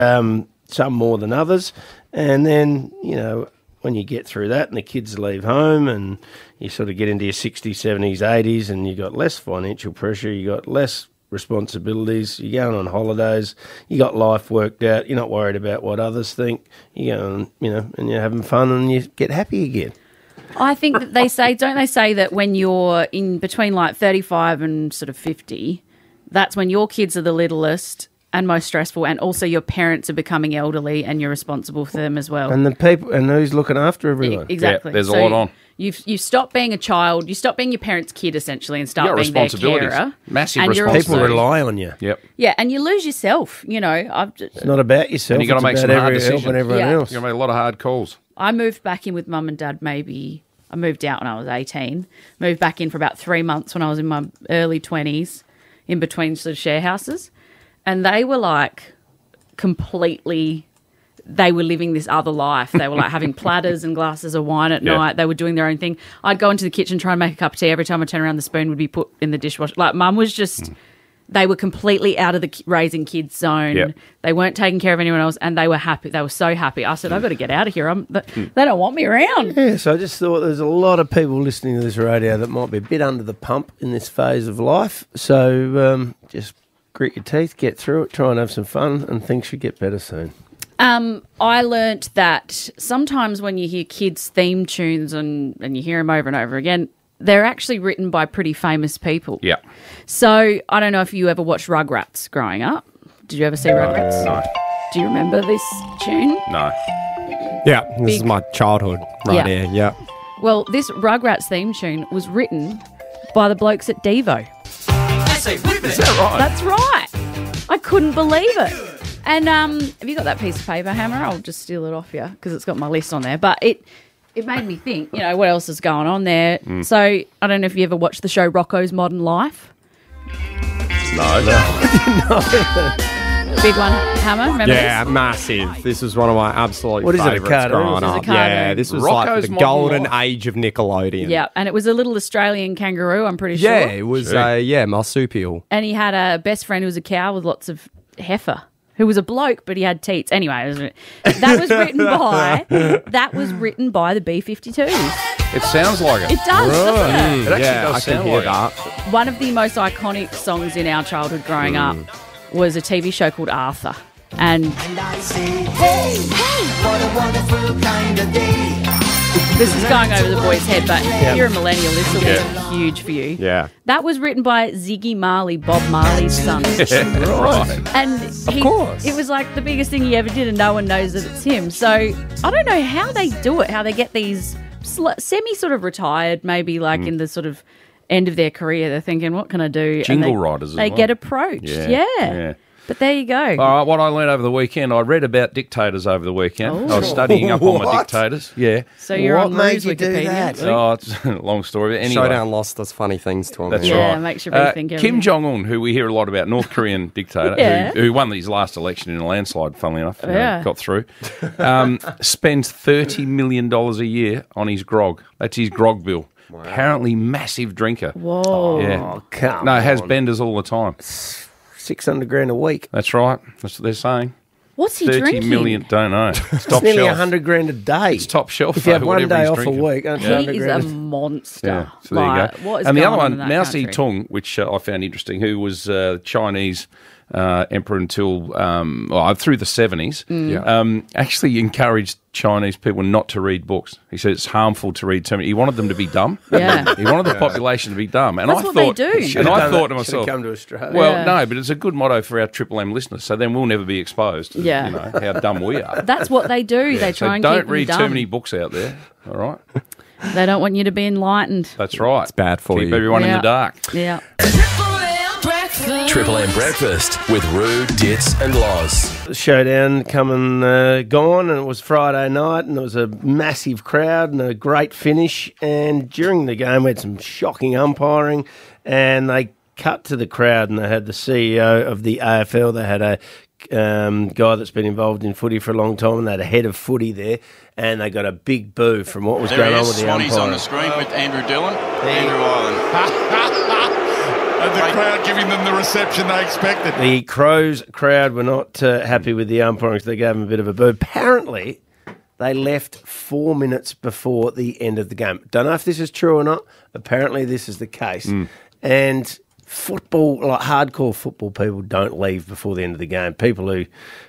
some more than others. And then, when you get through that and the kids leave home and you sort of get into your 60s, 70s, 80s and you got less financial pressure, you got less responsibilities, you're going on holidays, you got life worked out, you're not worried about what others think, you go and you're having fun and you get happy again. I think that don't they say that when you're in between like 35 and sort of 50, that's when your kids are the littlest and most stressful, and also your parents are becoming elderly and you're responsible for them as well. And the people, and who's looking after everyone? Exactly. Yeah, there's a lot on. You stop being a child, you stop being your parents' kid essentially, and start being their carer. Massive and responsibilities. People rely on you. Yep. Yeah, and you lose yourself. It's not about yourself. And you got to make some hard decisions. And everyone else. You got to make a lot of hard calls. I moved back in with mum and dad I moved out when I was 18, moved back in for about 3 months when I was in my early 20s, in between sort of share houses. And they were like they were living this other life. They were like having platters and glasses of wine at night. They were doing their own thing. I'd go into the kitchen, try and make a cup of tea. Every time I turn around, the spoon would be put in the dishwasher. Like, mum was just... They were completely out of the raising kids zone. Yep. They weren't taking care of anyone else, and they were happy. They were so happy. I said, I've got to get out of here. They don't want me around. Yeah, so I just thought there's a lot of people listening to this radio that might be a bit under the pump in this phase of life. So just grit your teeth, get through it, try and have some fun, and things should get better soon. I learnt that sometimes when you hear kids' theme tunes and you hear them over and over again, they're actually written by pretty famous people. Yeah. So I don't know if you ever watched Rugrats growing up. Did you ever see Rugrats? No. Do you remember this tune? No. Yeah, this is my childhood right here. Yeah. Well, this Rugrats theme tune was written by the blokes at Devo. Is that right? That's right. I couldn't believe it. And have you got that piece of paper, Hammer? I'll just steal it off you because it's got my list on there. But it made me think, what else is going on there. So I don't know if you ever watched the show Rocko's Modern Life. No. Big one, Hammer. Remember Yeah, this? massive. This was one of my absolute What is it, a favourites cartoon? growing This is a up. cartoon. Yeah, this was Rocko's like the Modern golden Life. age of Nickelodeon. Yeah, and it was a little Australian kangaroo, I'm pretty sure. Yeah, it was, marsupial. And he had a best friend who was a cow with lots of heifer, who was a bloke, but he had teats. Anyway, that was written by the B-52s. It sounds like it. It does, doesn't it? It actually Yeah, does I can sound hear like that. One of the most iconic songs in our childhood growing up was a TV show called Arthur. And I say, hey, what a wonderful kind of day. this is going over the boy's head, but if you're a millennial, this will be huge for you. Yeah. That was written by Ziggy Marley, Bob Marley's son. Right. And course. it was like the biggest thing he ever did, and no one knows that it's him. So I don't know how they do it, how they get these semi sort of retired, maybe like in the sort of end of their career. They're thinking, what can I do? Jingle writers as They well. get approached. Yeah. But there you go. All right, what I learned over the weekend, I read about dictators over the weekend. I was studying up on my dictators. Yeah. So you're What on made Rue's you do Wikipedia. that? Oh, it's a long story. But anyway. Showdown lost us funny things to him. That's Yeah, right. makes you rethink everything. Kim Jong-un, who we hear a lot about, North Korean dictator, Yeah. who won his last election in a landslide, funnily enough, Yeah. got through, spends $30 million a year on his grog. That's his grog bill. Wow. Apparently massive drinker. Whoa. Yeah. Oh, come No, has on. benders all the time. 600 grand a week. That's right. That's what they're saying. What's he 30 drinking? million, don't know. It's It's top nearly shelf. 100 grand a day. It's top shelf. If you have though, one whatever day he's off drinking. a week, aren't you? He 100 is a grand. monster. Yeah, so there you Like, go. what is And the going other on one, in that Mao country? Zedong, which I found interesting, who was Chinese emperor until through the 70s, actually encouraged Chinese people not to read books. He said it's harmful to read too many. He wanted them to be dumb. Yeah. He wanted the population to be dumb. And That's I what they thought, do. And I thought to Should've myself, come to Australia. well, Yeah. no, but it's a good motto for our Triple M listeners. So then we'll never be exposed to Yeah. how dumb we are. That's what they do. They try So and don't keep them read dumb. too many books out there. All right, They don't want you to be enlightened. that's right. It's bad for Keep you. everyone in Yeah. the dark. Yeah. Triple M Breakfast with Roo, Dits and Loz. Showdown coming gone, and it was Friday night, and there was a massive crowd and a great finish. And during the game, we had some shocking umpiring, and they cut to the crowd, and they had the CEO of the AFL. They had a guy that's been involved in footy for a long time, and they had a head of footy there, and they got a big boo from what was going on with the Swanee's umpire. on the screen with Andrew Dillon. Andrew Island. And the crowd giving them the reception they expected. The Crows crowd were not happy with the umpiring, so they gave them a bit of a boo. Apparently, they left 4 minutes before the end of the game. Don't know if this is true or not. Apparently, this is the case. And football, like hardcore football people, don't leave before the end of the game. People who,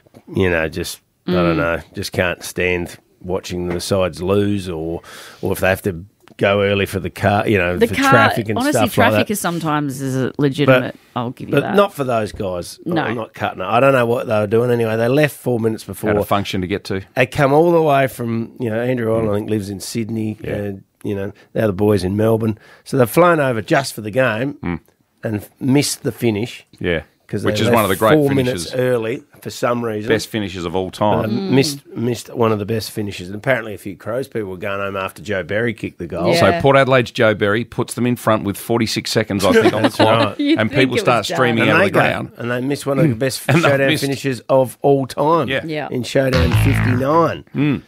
just, I don't know, just can't stand watching the sides lose or if they have to go early for the car, for traffic and honestly, stuff like that. traffic is sometimes legitimate. I'll give you that. But not for those guys. No. I'm not cutting it. I don't know what they were doing anyway. They left 4 minutes before. Had a function to get to. They come all the way from, Andrew Island, I think, lives in Sydney. The other boys in Melbourne. So they've flown over just for the game and missed the finish. Yeah. Which is one of the great 4 finishes. minutes early for some reason. Best finishes of all time. Missed one of the best finishes. And apparently a few Crows people were going home after Joe Berry kicked the goal. Yeah. So Port Adelaide's Joe Berry puts them in front with 46 seconds, I think, on the clock. You'd And think people it start was done. streaming out of the ground. And they missed one of the best And they've showdown missed- finishes of all time. Yeah. In showdown 59.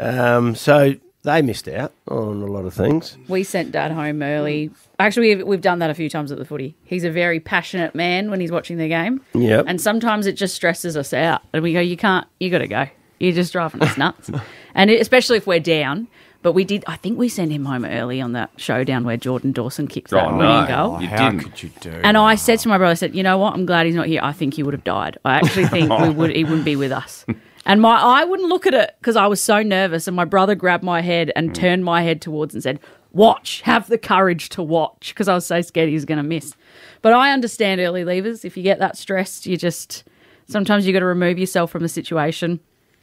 So they missed out on a lot of things. We sent Dad home early. Actually, we've done that a few times at the footy. He's a very passionate man when he's watching the game. Yep. And sometimes it just stresses us out. And we go, you got to go. You're just driving us nuts. And especially if we're down. But I think we sent him home early on that showdown where Jordan Dawson kicked that winning goal. You How didn't. could you do And I said to my brother, I said, you know what? I'm glad he's not here. I think he would have died. I actually think he wouldn't be with us. And I wouldn't look at it because I was so nervous. And my brother grabbed my head and turned my head towards and said, watch, have the courage to watch, because I was so scared he was going to miss. But I understand early leavers. If you get that stressed, sometimes you got to remove yourself from the situation.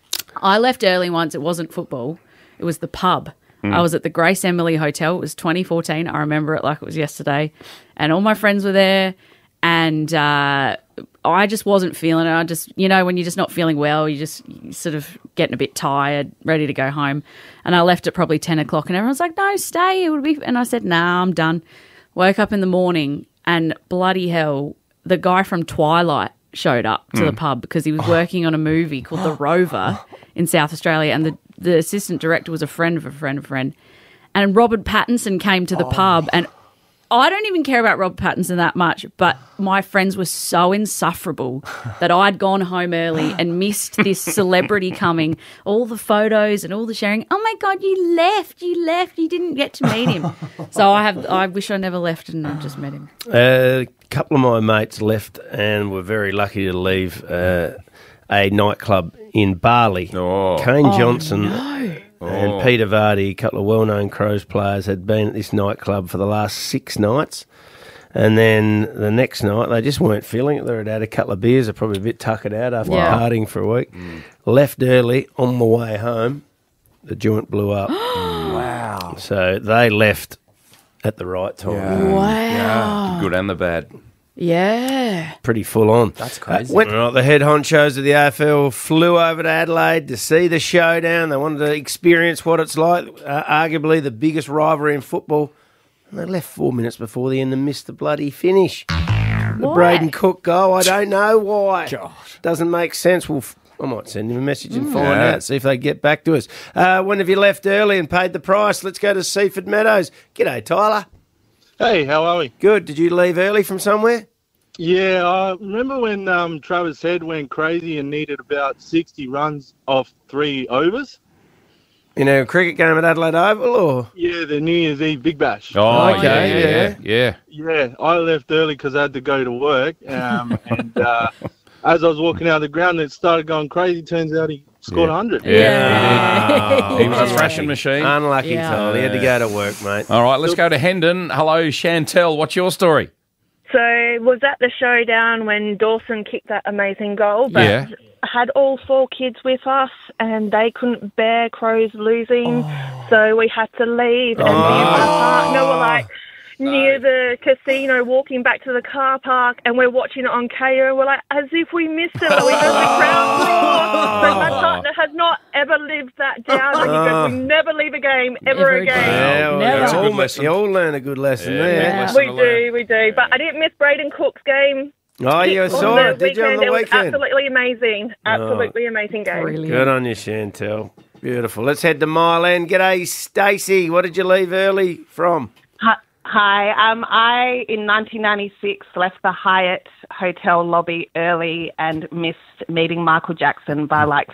I left early once. It wasn't football. It was the pub. I was at the Grace Emily Hotel. It was 2014. I remember it like it was yesterday. And all my friends were there. And I just wasn't feeling it. When you're just not feeling well, you're sort of getting a bit tired, ready to go home. And I left at probably 10 o'clock and everyone's like, no, stay. It would be. And I said, nah, I'm done. Woke up in the morning and bloody hell, the guy from Twilight showed up to the pub because he was working on a movie called The Rover in South Australia. And the assistant director was a friend of a friend of a friend. And Robert Pattinson came to the pub, and I don't even care about Robert Pattinson that much, but my friends were so insufferable that I'd gone home early and missed this celebrity coming, all the photos and all the sharing. Oh, my God, you left, you didn't get to meet him. So I wish I never left and I just met him. A couple of my mates left and were very lucky to leave a nightclub in Bali. Kane Johnson and Peter Vardy, a couple of well-known Crows players, had been at this nightclub for the last 6 nights. And then the next night, they just weren't feeling it. They had a couple of beers. They're probably a bit tuckered out after partying for a week. Left early. On the way home, the joint blew up. Wow. So they left at the right time. Wow. The good and the bad. Yeah. Pretty full on. That's crazy. The head honchos of the AFL flew over to Adelaide to see the showdown. They wanted to experience what it's like, arguably the biggest rivalry in football. And they left 4 minutes before the end and missed the bloody finish. The Braden Cook goal, I don't know why. Doesn't make sense. I might send him a message and find out, see if they get back to us. When have you left early and paid the price? Let's go to Seaford Meadows. G'day, Tyler. Hey, how are we? Good. Did you leave early from somewhere? Yeah, I remember when Travis Head went crazy and needed about 60 runs off 3 overs. In a cricket game at Adelaide Oval, or? Yeah, the New Year's Eve Big Bash. Oh, Okay, yeah. Yeah, I left early because I had to go to work. And as I was walking out of the ground, it started going crazy. Turns out he scored 100. Yeah. He was a thrashing machine. Unlucky, Tyler. He had to go to work, mate. All right, let's go to Hendon. Hello, Chantel. What's your story? So was that the showdown when Dawson kicked that amazing goal? But Yeah. had all 4 kids with us and they couldn't bear Crows losing. So we had to leave. And me and my partner were like near the casino walking back to the car park and we're watching it on KO. We're like, as if we missed it. Like we heard the crowd roar. So my partner has not ever lived that down. Like he goes, we never leave a game ever again. Yeah, well, Never. That's a good lesson. You all learn a good lesson there. Yeah. We do. But I didn't miss Braden Cook's game. Oh, you saw it, did you, on the It was weekend? absolutely amazing. Absolutely amazing game. Brilliant. Good on you, Chantel. Beautiful. Let's head to Mile End. G'day, Stacey. What did you leave early from? Hi. I, in 1996, left the Hyatt hotel lobby early and missed meeting Michael Jackson by like